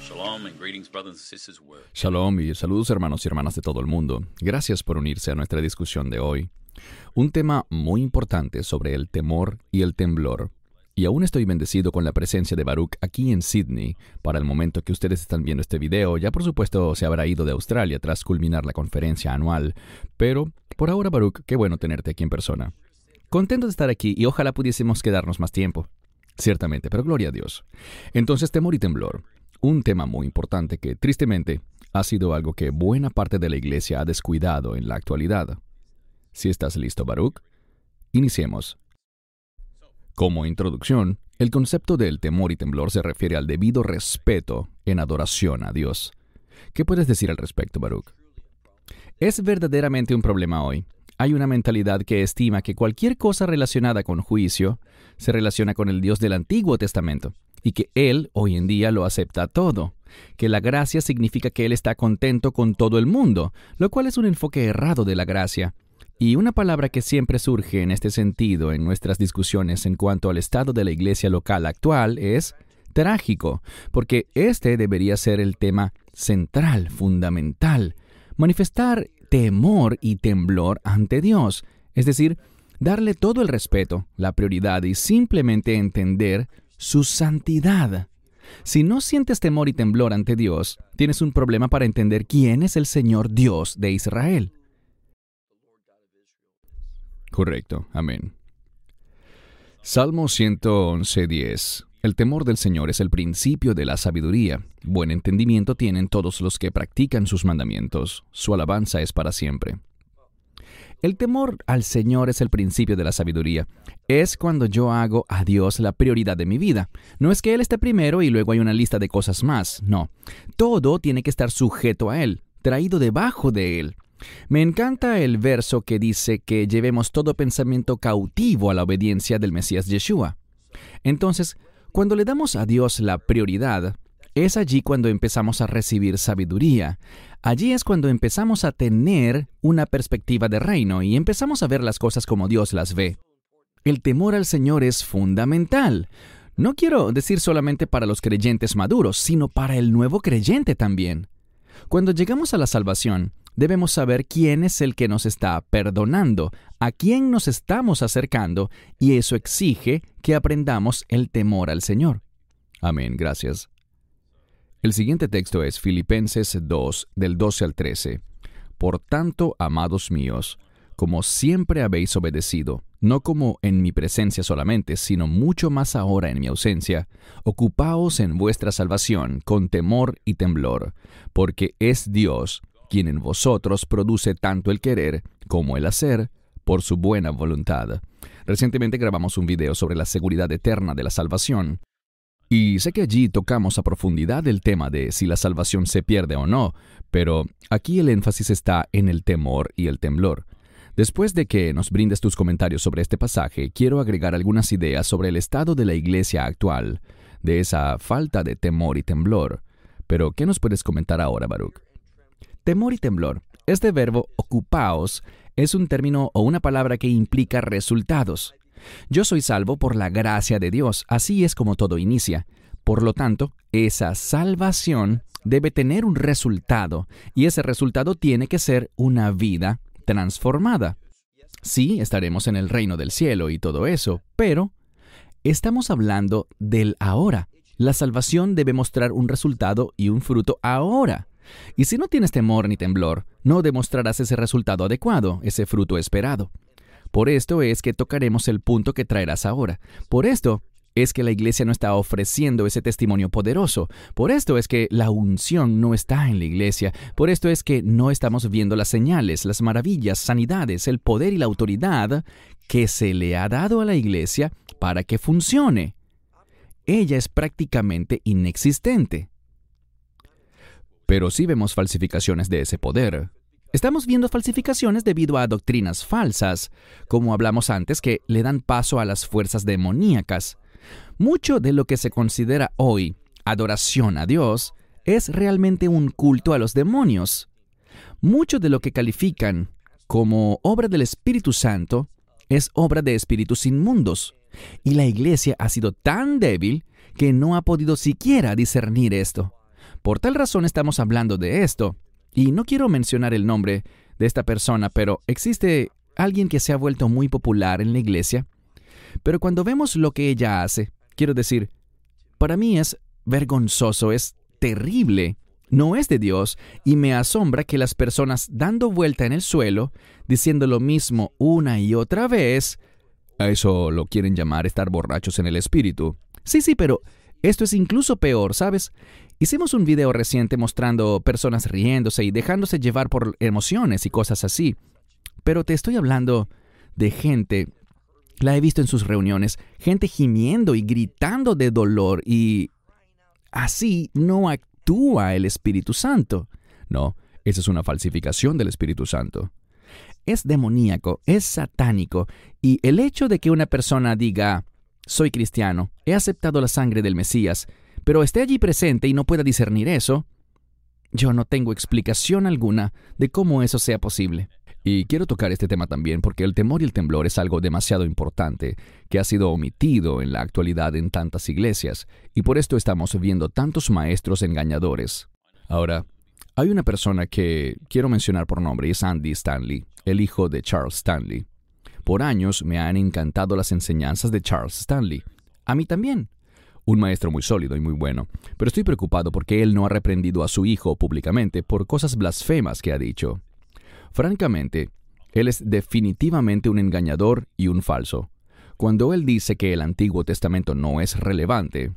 Shalom y saludos hermanos y hermanas de todo el mundo. Gracias por unirse a nuestra discusión de hoy. Un tema muy importante sobre el temor y el temblor. Y aún estoy bendecido con la presencia de Baruch aquí en Sydney. Para el momento que ustedes están viendo este video, ya por supuesto se habrá ido de Australia tras culminar la conferencia anual. Pero por ahora, Baruch, qué bueno tenerte aquí en persona. Contento de estar aquí y ojalá pudiésemos quedarnos más tiempo. Ciertamente, pero gloria a Dios. Entonces, temor y temblor. Un tema muy importante que, tristemente, ha sido algo que buena parte de la iglesia ha descuidado en la actualidad. Si estás listo, Baruch, iniciemos. Como introducción, el concepto del temor y temblor se refiere al debido respeto en adoración a Dios. ¿Qué puedes decir al respecto, Baruch? Es verdaderamente un problema hoy. Hay una mentalidad que estima que cualquier cosa relacionada con juicio se relaciona con el Dios del Antiguo Testamento y que Él hoy en día lo acepta todo, que la gracia significa que Él está contento con todo el mundo, lo cual es un enfoque errado de la gracia. Y una palabra que siempre surge en este sentido en nuestras discusiones en cuanto al estado de la iglesia local actual es trágico, porque este debería ser el tema central, fundamental, manifestar temor y temblor ante Dios, es decir, darle todo el respeto, la prioridad y simplemente entender su santidad. Si no sientes temor y temblor ante Dios, tienes un problema para entender quién es el Señor Dios de Israel. Correcto, amén. Salmo 111:10. El temor del Señor es el principio de la sabiduría. Buen entendimiento tienen todos los que practican sus mandamientos. Su alabanza es para siempre. El temor al Señor es el principio de la sabiduría. Es cuando yo hago a Dios la prioridad de mi vida. No es que Él esté primero y luego hay una lista de cosas más. No. Todo tiene que estar sujeto a Él, traído debajo de Él. Me encanta el verso que dice que llevemos todo pensamiento cautivo a la obediencia del Mesías Yeshua. Entonces, cuando le damos a Dios la prioridad, es allí cuando empezamos a recibir sabiduría. Allí es cuando empezamos a tener una perspectiva de reino y empezamos a ver las cosas como Dios las ve. El temor al Señor es fundamental. No quiero decir solamente para los creyentes maduros, sino para el nuevo creyente también. Cuando llegamos a la salvación, debemos saber quién es el que nos está perdonando, a quién nos estamos acercando, y eso exige que aprendamos el temor al Señor. Amén, gracias. El siguiente texto es Filipenses 2, del 12 al 13. Por tanto, amados míos, como siempre habéis obedecido, no como en mi presencia solamente, sino mucho más ahora en mi ausencia, ocupaos en vuestra salvación con temor y temblor, porque es Dios quien en vosotros produce tanto el querer como el hacer por su buena voluntad. Recientemente grabamos un video sobre la seguridad eterna de la salvación. Y sé que allí tocamos a profundidad el tema de si la salvación se pierde o no, pero aquí el énfasis está en el temor y el temblor. Después de que nos brindes tus comentarios sobre este pasaje, quiero agregar algunas ideas sobre el estado de la iglesia actual, de esa falta de temor y temblor. Pero, ¿qué nos puedes comentar ahora, Baruch? Temor y temblor. Este verbo, ocupaos, es un término o una palabra que implica resultados. Yo soy salvo por la gracia de Dios, así es como todo inicia. Por lo tanto, esa salvación debe tener un resultado, y ese resultado tiene que ser una vida transformada. Sí, estaremos en el reino del cielo y todo eso, pero estamos hablando del ahora. La salvación debe mostrar un resultado y un fruto ahora. Y si no tienes temor ni temblor, no demostrarás ese resultado adecuado, ese fruto esperado. Por esto es que tocaremos el punto que traerás ahora. Por esto es que la iglesia no está ofreciendo ese testimonio poderoso. Por esto es que la unción no está en la iglesia. Por esto es que no estamos viendo las señales, las maravillas, sanidades, el poder y la autoridad que se le ha dado a la iglesia para que funcione. Ella es prácticamente inexistente. Pero sí vemos falsificaciones de ese poder. Estamos viendo falsificaciones debido a doctrinas falsas, como hablamos antes, que le dan paso a las fuerzas demoníacas. Mucho de lo que se considera hoy adoración a Dios es realmente un culto a los demonios. Mucho de lo que califican como obra del Espíritu Santo es obra de espíritus inmundos. Y la iglesia ha sido tan débil que no ha podido siquiera discernir esto. Por tal razón estamos hablando de esto. Y no quiero mencionar el nombre de esta persona, pero existe alguien que se ha vuelto muy popular en la iglesia. Pero cuando vemos lo que ella hace, quiero decir, para mí es vergonzoso, es terrible. No es de Dios y me asombra que las personas dando vuelta en el suelo, diciendo lo mismo una y otra vez, a eso lo quieren llamar estar borrachos en el espíritu. Sí, pero esto es incluso peor, ¿sabes? Hicimos un video reciente mostrando personas riéndose y dejándose llevar por emociones y cosas así. Pero te estoy hablando de gente, la he visto en sus reuniones, gente gimiendo y gritando de dolor y así no actúa el Espíritu Santo. No, esa es una falsificación del Espíritu Santo. Es demoníaco, es satánico, y el hecho de que una persona diga, soy cristiano, he aceptado la sangre del Mesías, pero esté allí presente y no pueda discernir eso, yo no tengo explicación alguna de cómo eso sea posible. Y quiero tocar este tema también porque el temor y el temblor es algo demasiado importante que ha sido omitido en la actualidad en tantas iglesias, y por esto estamos viendo tantos maestros engañadores. Ahora, hay una persona que quiero mencionar por nombre y es Andy Stanley, el hijo de Charles Stanley. Por años me han encantado las enseñanzas de Charles Stanley. A mí también. Un maestro muy sólido y muy bueno, pero estoy preocupado porque él no ha reprendido a su hijo públicamente por cosas blasfemas que ha dicho. Francamente, él es definitivamente un engañador y un falso. Cuando él dice que el Antiguo Testamento no es relevante,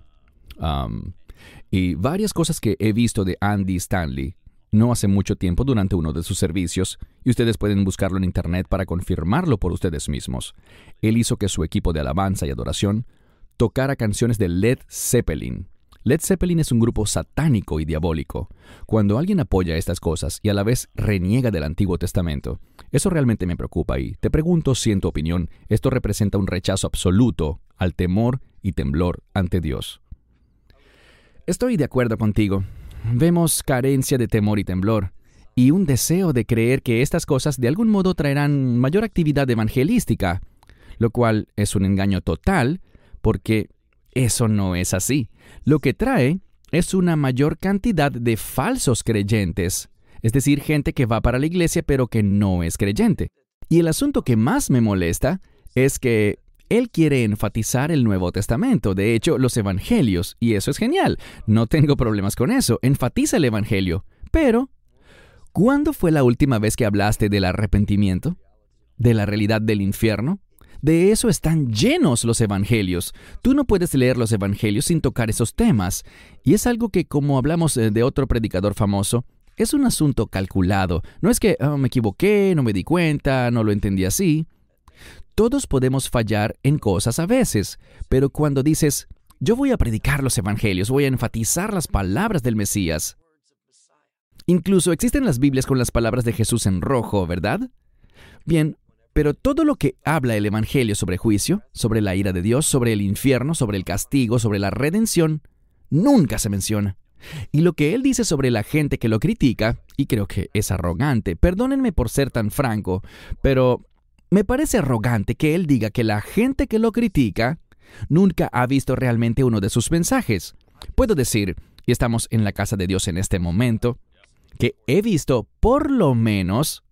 y varias cosas que he visto de Andy Stanley no hace mucho tiempo durante uno de sus servicios, y ustedes pueden buscarlo en internet para confirmarlo por ustedes mismos. Él hizo que su equipo de alabanza y adoración tocara canciones de Led Zeppelin. Led Zeppelin es un grupo satánico y diabólico. Cuando alguien apoya estas cosas y a la vez reniega del Antiguo Testamento, eso realmente me preocupa y te pregunto si en tu opinión esto representa un rechazo absoluto al temor y temblor ante Dios. Estoy de acuerdo contigo. Vemos carencia de temor y temblor y un deseo de creer que estas cosas de algún modo traerán mayor actividad evangelística, lo cual es un engaño total porque eso no es así. Lo que trae es una mayor cantidad de falsos creyentes, es decir, gente que va para la iglesia pero que no es creyente. Y el asunto que más me molesta es que él quiere enfatizar el Nuevo Testamento, de hecho, los evangelios, y eso es genial. No tengo problemas con eso, enfatiza el evangelio. Pero, ¿cuándo fue la última vez que hablaste del arrepentimiento? ¿De la realidad del infierno? De eso están llenos los evangelios. Tú no puedes leer los evangelios sin tocar esos temas. Y es algo que, como hablamos de otro predicador famoso, es un asunto calculado. No es que me equivoqué, no me di cuenta, no lo entendí así. Todos podemos fallar en cosas a veces, pero cuando dices, yo voy a predicar los evangelios, voy a enfatizar las palabras del Mesías. Incluso existen las Biblias con las palabras de Jesús en rojo, ¿verdad? Bien, pero todo lo que habla el evangelio sobre juicio, sobre la ira de Dios, sobre el infierno, sobre el castigo, sobre la redención, nunca se menciona. Y lo que él dice sobre la gente que lo critica, y creo que es arrogante, perdónenme por ser tan franco, pero me parece arrogante que él diga que la gente que lo critica nunca ha visto realmente uno de sus mensajes. Puedo decir, y estamos en la casa de Dios en este momento, que he visto por lo menos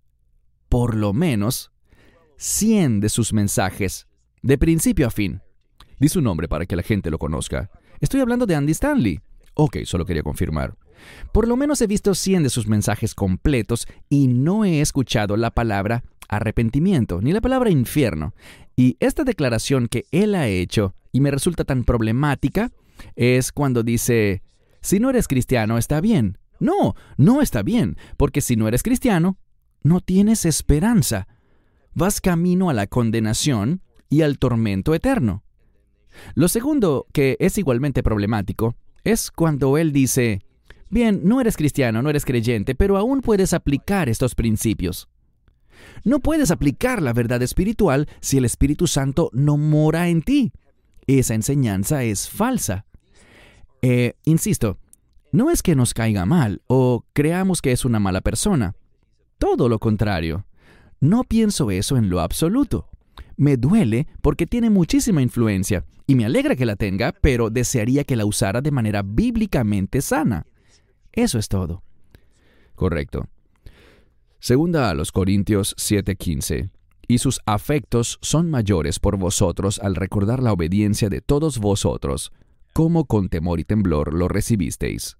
100 de sus mensajes, de principio a fin. Di su nombre para que la gente lo conozca. Estoy hablando de Andy Stanley. Ok, solo quería confirmar. Por lo menos he visto 100 de sus mensajes completos y no he escuchado la palabra arrepentimiento, ni la palabra infierno. Y esta declaración que él ha hecho, y me resulta tan problemática, es cuando dice, si no eres cristiano, está bien. No, no está bien, porque si no eres cristiano, no tienes esperanza. Vas camino a la condenación y al tormento eterno. Lo segundo, que es igualmente problemático, es cuando él dice, bien, no eres cristiano, no eres creyente, pero aún puedes aplicar estos principios. No puedes aplicar la verdad espiritual si el Espíritu Santo no mora en ti. Esa enseñanza es falsa. Insisto, no es que nos caiga mal o creamos que es una mala persona. Todo lo contrario. No pienso eso en lo absoluto. Me duele porque tiene muchísima influencia y me alegra que la tenga, pero desearía que la usara de manera bíblicamente sana. Eso es todo. Correcto. Segunda a los Corintios 7:15. Y sus afectos son mayores por vosotros al recordar la obediencia de todos vosotros, como con temor y temblor lo recibisteis.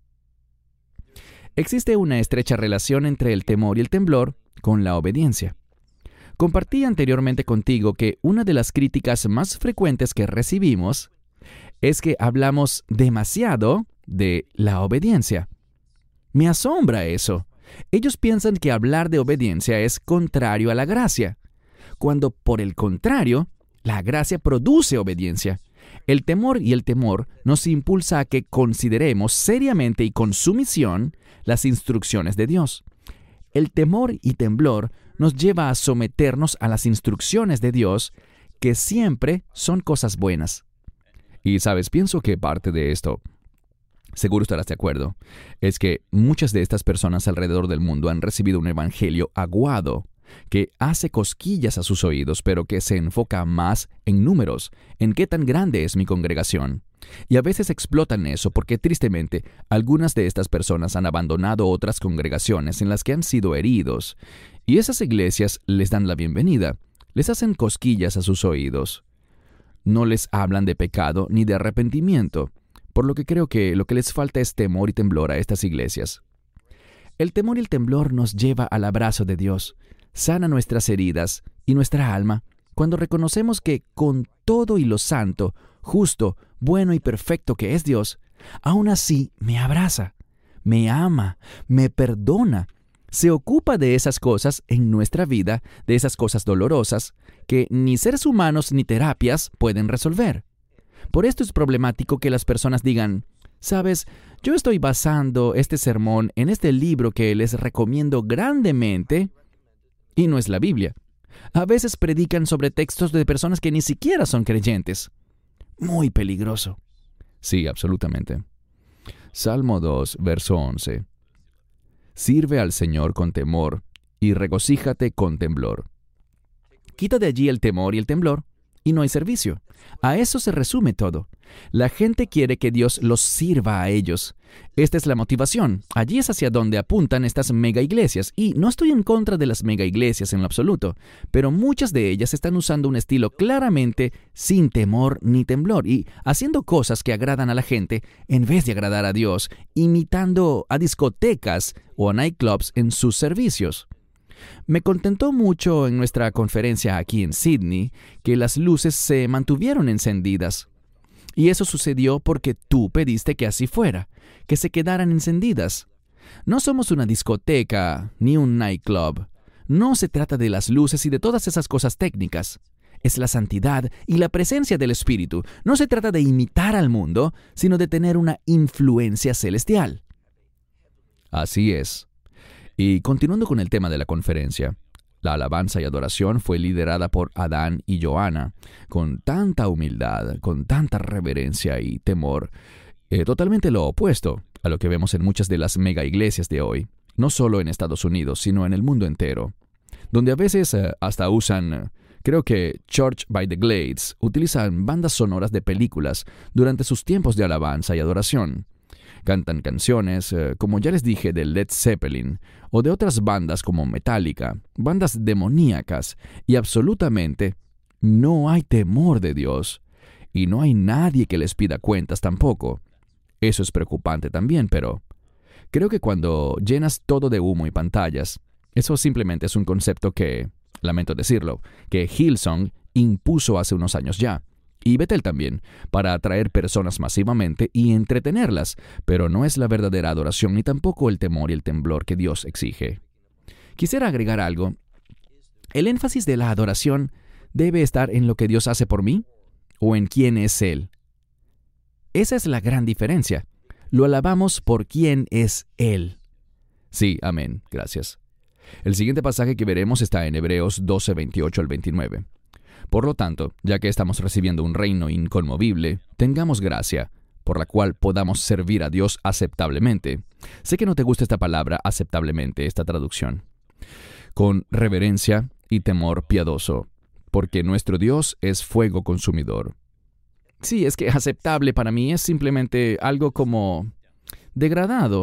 Existe una estrecha relación entre el temor y el temblor con la obediencia. Compartí anteriormente contigo que una de las críticas más frecuentes que recibimos es que hablamos demasiado de la obediencia. Me asombra eso. Ellos piensan que hablar de obediencia es contrario a la gracia, cuando por el contrario, la gracia produce obediencia. El temor nos impulsa a que consideremos seriamente y con sumisión las instrucciones de Dios. El temor y temblor nos lleva a someternos a las instrucciones de Dios, que siempre son cosas buenas. Y sabes, pienso que parte de esto, seguro estarás de acuerdo, es que muchas de estas personas alrededor del mundo han recibido un evangelio aguado, que hace cosquillas a sus oídos, pero que se enfoca más en números, en qué tan grande es mi congregación. Y a veces explotan eso porque tristemente algunas de estas personas han abandonado otras congregaciones en las que han sido heridos, y esas iglesias les dan la bienvenida, les hacen cosquillas a sus oídos. No les hablan de pecado ni de arrepentimiento, por lo que creo que lo que les falta es temor y temblor a estas iglesias. El temor y el temblor nos lleva al abrazo de Dios, sana nuestras heridas y nuestra alma cuando reconocemos que con todo y lo santo, justo, bueno y perfecto que es Dios, aún así me abraza, me ama, me perdona, se ocupa de esas cosas en nuestra vida, de esas cosas dolorosas que ni seres humanos ni terapias pueden resolver. Por esto es problemático que las personas digan, ¿sabes? Yo estoy basando este sermón en este libro que les recomiendo grandemente, y no es la Biblia. A veces predican sobre textos de personas que ni siquiera son creyentes. Muy peligroso. Sí, absolutamente. Salmo 2, verso 11. Sirve al Señor con temor y regocíjate con temblor. Quita de allí el temor y el temblor, y no hay servicio. A eso se resume todo. La gente quiere que Dios los sirva a ellos. Esta es la motivación. Allí es hacia donde apuntan estas mega iglesias. Y no estoy en contra de las mega iglesias en lo absoluto, pero muchas de ellas están usando un estilo claramente sin temor ni temblor y haciendo cosas que agradan a la gente en vez de agradar a Dios, imitando a discotecas o a nightclubs en sus servicios. Me contentó mucho en nuestra conferencia aquí en Sydney que las luces se mantuvieron encendidas. Y eso sucedió porque tú pediste que así fuera, que se quedaran encendidas. No somos una discoteca ni un nightclub. No se trata de las luces y de todas esas cosas técnicas. Es la santidad y la presencia del Espíritu. No se trata de imitar al mundo, sino de tener una influencia celestial. Así es. Y continuando con el tema de la conferencia, la alabanza y adoración fue liderada por Adán y Joana, con tanta humildad, con tanta reverencia y temor, totalmente lo opuesto a lo que vemos en muchas de las mega iglesias de hoy, no solo en Estados Unidos, sino en el mundo entero, donde a veces hasta usan, creo que Church by the Glades, utilizan bandas sonoras de películas durante sus tiempos de alabanza y adoración. Cantan canciones, como ya les dije, de Led Zeppelin o de otras bandas como Metallica, bandas demoníacas, y absolutamente no hay temor de Dios, y no hay nadie que les pida cuentas tampoco. Eso es preocupante también, pero creo que cuando llenas todo de humo y pantallas, eso simplemente es un concepto que, lamento decirlo, que Hillsong impuso hace unos años ya. Y Bethel también, para atraer personas masivamente y entretenerlas, pero no es la verdadera adoración ni tampoco el temor y el temblor que Dios exige. Quisiera agregar algo. ¿El énfasis de la adoración debe estar en lo que Dios hace por mí o en quién es Él? Esa es la gran diferencia. Lo alabamos por quién es Él. Sí, amén, gracias. El siguiente pasaje que veremos está en Hebreos 12, 28 al 29. Por lo tanto, ya que estamos recibiendo un reino inconmovible, tengamos gracia, por la cual podamos servir a Dios aceptablemente. Sé que no te gusta esta palabra aceptablemente, esta traducción. Con reverencia y temor piadoso, porque nuestro Dios es fuego consumidor. Sí, es que aceptable para mí es simplemente algo como degradado.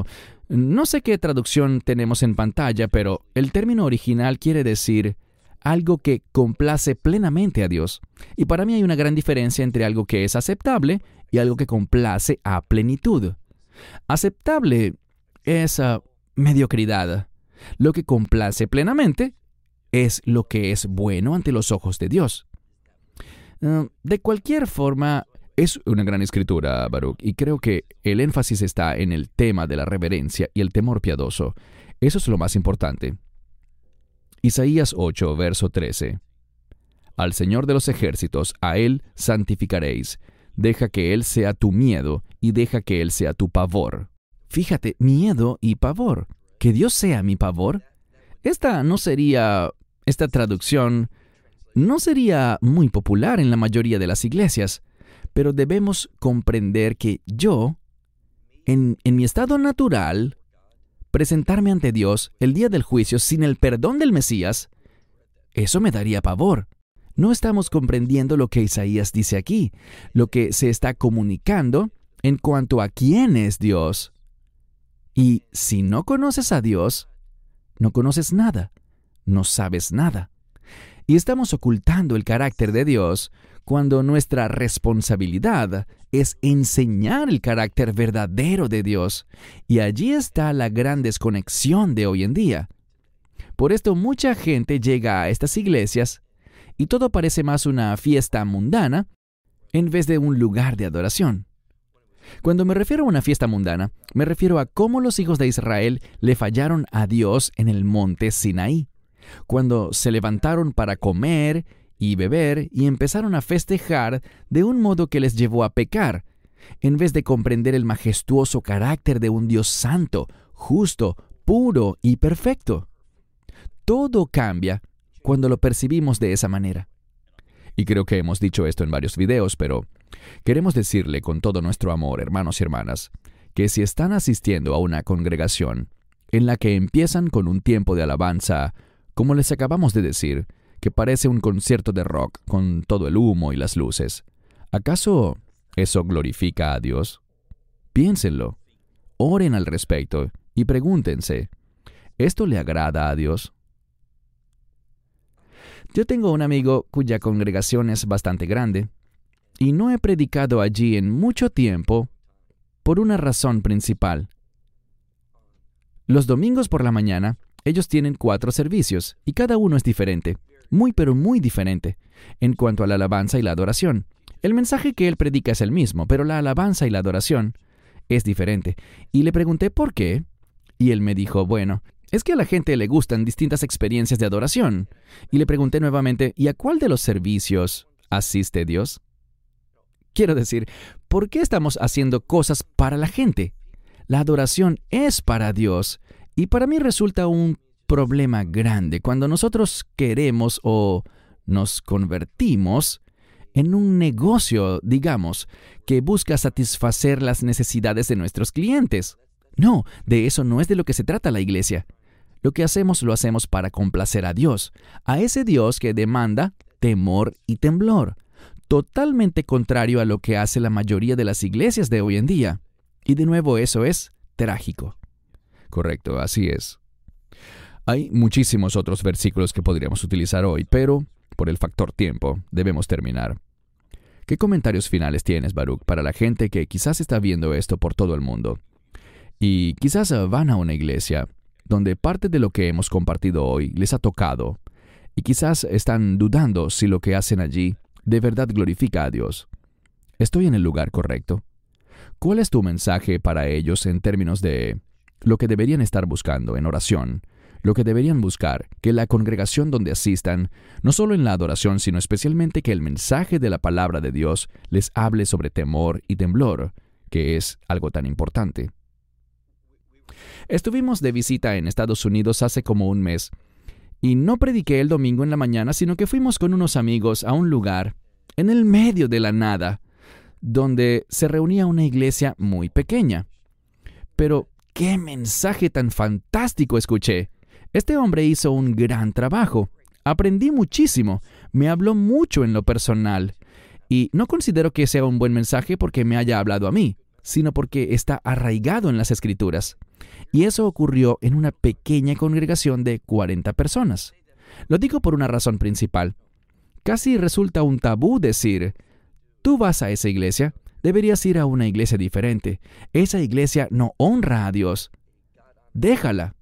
No sé qué traducción tenemos en pantalla, pero el término original quiere decir algo que complace plenamente a Dios. Y para mí hay una gran diferencia entre algo que es aceptable y algo que complace a plenitud. Aceptable es mediocridad. Lo que complace plenamente es lo que es bueno ante los ojos de Dios. De cualquier forma, es una gran escritura, Baruch, y creo que el énfasis está en el tema de la reverencia y el temor piadoso. Eso es lo más importante. Isaías 8, verso 13. Al Señor de los ejércitos, a Él santificaréis. Deja que Él sea tu miedo y deja que Él sea tu pavor. Fíjate, miedo y pavor. ¿Que Dios sea mi pavor? Esta traducción no sería muy popular en la mayoría de las iglesias, pero debemos comprender que yo, en mi estado natural, presentarme ante Dios el día del juicio sin el perdón del Mesías, eso me daría pavor. No estamos comprendiendo lo que Isaías dice aquí, lo que se está comunicando en cuanto a quién es Dios. Y si no conoces a Dios, no conoces nada, no sabes nada. Y estamos ocultando el carácter de Dios cuando nuestra responsabilidad es enseñar el carácter verdadero de Dios. Y allí está la gran desconexión de hoy en día. Por esto mucha gente llega a estas iglesias y todo parece más una fiesta mundana en vez de un lugar de adoración. Cuando me refiero a una fiesta mundana, me refiero a cómo los hijos de Israel le fallaron a Dios en el monte Sinaí, cuando se levantaron para comer y beber y empezaron a festejar de un modo que les llevó a pecar, en vez de comprender el majestuoso carácter de un Dios santo, justo, puro y perfecto. Todo cambia cuando lo percibimos de esa manera. Y creo que hemos dicho esto en varios videos, pero queremos decirle con todo nuestro amor, hermanos y hermanas, que si están asistiendo a una congregación en la que empiezan con un tiempo de alabanza, como les acabamos de decir, que parece un concierto de rock con todo el humo y las luces, ¿acaso eso glorifica a Dios? Piénsenlo, oren al respecto y pregúntense, ¿esto le agrada a Dios? Yo tengo un amigo cuya congregación es bastante grande, y no he predicado allí en mucho tiempo por una razón principal. Los domingos por la mañana, ellos tienen 4 servicios, y cada uno es diferente, muy pero muy diferente, en cuanto a la alabanza y la adoración. El mensaje que él predica es el mismo, pero la alabanza y la adoración es diferente. Y le pregunté por qué, y él me dijo, bueno, es que a la gente le gustan distintas experiencias de adoración. Y le pregunté nuevamente, ¿y a cuál de los servicios asiste Dios? Quiero decir, ¿por qué estamos haciendo cosas para la gente? La adoración es para Dios, y para mí resulta un problema grande cuando nosotros queremos o nos convertimos en un negocio, digamos, que busca satisfacer las necesidades de nuestros clientes. No, de eso no es de lo que se trata la iglesia. Lo que hacemos lo hacemos para complacer a Dios, a ese Dios que demanda temor y temblor, totalmente contrario a lo que hace la mayoría de las iglesias de hoy en día. Y de nuevo eso es trágico. Correcto, así es. Hay muchísimos otros versículos que podríamos utilizar hoy, pero por el factor tiempo debemos terminar. ¿Qué comentarios finales tienes, Baruch, para la gente que quizás está viendo esto por todo el mundo? Y quizás van a una iglesia donde parte de lo que hemos compartido hoy les ha tocado, y quizás están dudando si lo que hacen allí de verdad glorifica a Dios. ¿Estoy en el lugar correcto? ¿Cuál es tu mensaje para ellos en términos de lo que deberían estar buscando en oración, lo que deberían buscar que la congregación donde asistan, no solo en la adoración, sino especialmente que el mensaje de la palabra de Dios les hable sobre temor y temblor, que es algo tan importante? Estuvimos de visita en Estados Unidos hace como un mes, y no prediqué el domingo en la mañana, sino que fuimos con unos amigos a un lugar en el medio de la nada, donde se reunía una iglesia muy pequeña. Pero ¡qué mensaje tan fantástico escuché! Este hombre hizo un gran trabajo. Aprendí muchísimo. Me habló mucho en lo personal. Y no considero que sea un buen mensaje porque me haya hablado a mí, sino porque está arraigado en las Escrituras. Y eso ocurrió en una pequeña congregación de 40 personas. Lo digo por una razón principal. Casi resulta un tabú decir, tú vas a esa iglesia, deberías ir a una iglesia diferente. Esa iglesia no honra a Dios. Déjala.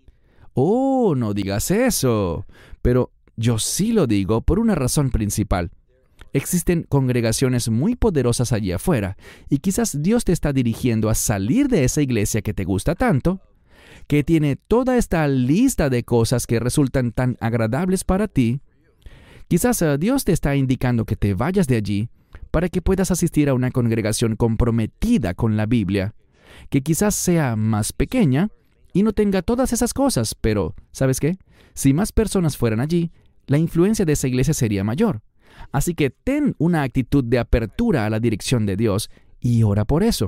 Oh, no digas eso. Pero yo sí lo digo por una razón principal. Existen congregaciones muy poderosas allí afuera, y quizás Dios te está dirigiendo a salir de esa iglesia que te gusta tanto, que tiene toda esta lista de cosas que resultan tan agradables para ti. Quizás Dios te está indicando que te vayas de allí para que puedas asistir a una congregación comprometida con la Biblia, que quizás sea más pequeña y no tenga todas esas cosas, pero, ¿sabes qué? Si más personas fueran allí, la influencia de esa iglesia sería mayor. Así que ten una actitud de apertura a la dirección de Dios y ora por eso.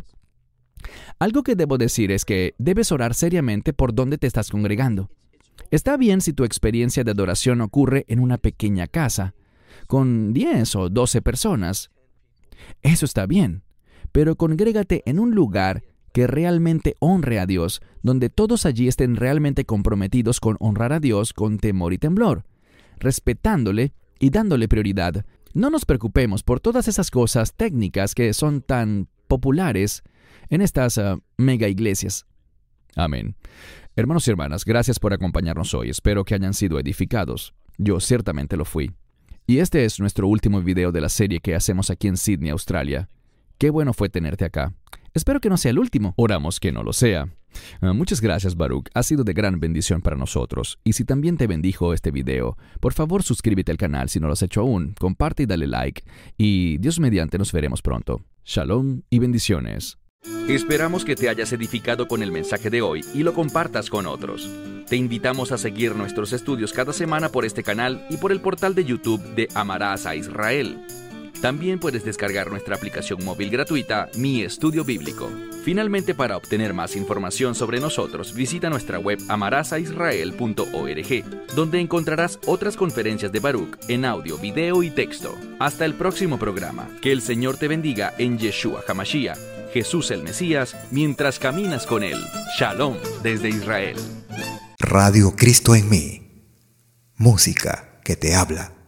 Algo que debo decir es que debes orar seriamente por dónde te estás congregando. Está bien si tu experiencia de adoración ocurre en una pequeña casa, con 10 o 12 personas. Eso está bien, pero congrégate en un lugar que realmente honre a Dios, donde todos allí estén realmente comprometidos con honrar a Dios con temor y temblor, respetándole y dándole prioridad. No nos preocupemos por todas esas cosas técnicas que son tan populares en estas mega iglesias. Amén. Hermanos y hermanas, gracias por acompañarnos hoy. Espero que hayan sido edificados. Yo ciertamente lo fui. Y este es nuestro último video de la serie que hacemos aquí en Sydney, Australia. Qué bueno fue tenerte acá. Espero que no sea el último. Oramos que no lo sea. Muchas gracias, Baruch. Ha sido de gran bendición para nosotros. Y si también te bendijo este video, por favor suscríbete al canal si no lo has hecho aún. Comparte y dale like. Y Dios mediante nos veremos pronto. Shalom y bendiciones. Esperamos que te hayas edificado con el mensaje de hoy y lo compartas con otros. Te invitamos a seguir nuestros estudios cada semana por este canal y por el portal de YouTube de Amarás a Israel. También puedes descargar nuestra aplicación móvil gratuita, Mi Estudio Bíblico. Finalmente, para obtener más información sobre nosotros, visita nuestra web amarasaisrael.org, donde encontrarás otras conferencias de Baruch en audio, video y texto. Hasta el próximo programa. Que el Señor te bendiga en Yeshua HaMashiach, Jesús el Mesías, mientras caminas con Él. Shalom desde Israel. Radio Cristo en mí. Música que te habla.